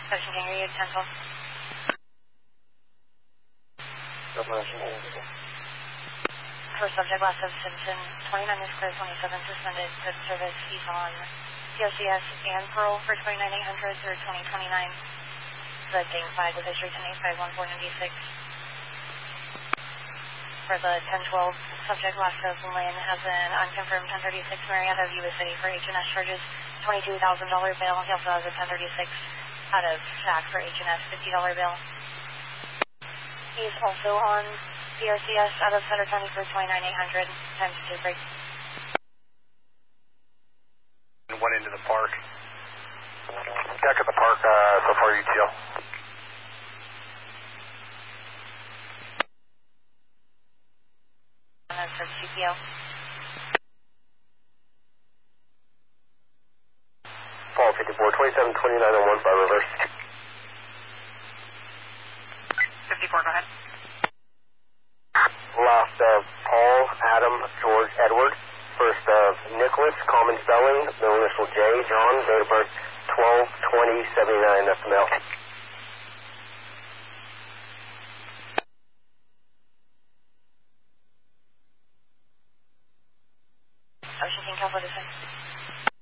Ocean King, are you 1012? First subject, last of Simpson, 29 is clear, 27 suspended, good service, he's on COCS and Pearl for 29800 through 2029. The ding flag with history 10851496. For the 1012 subject, last of Lynn has an unconfirmed 1036 Marietta of US City for H&S charges, $22,000 bail. He also has a 1036 out of SAC for H&S, $50 bail. He's also on CRCS out of Sutter County for 29800, times 2 break. One into the park. Deck at the park, so far UTL. And that's for CPO. Paul 54, 2729 on 15 reverse. 54, go ahead. Last of Paul, Adam, George, Edward. First of Nicholas, common spelling, middle initial J, John, date of birth 12/20/79, that's the mail. Ocean King, California.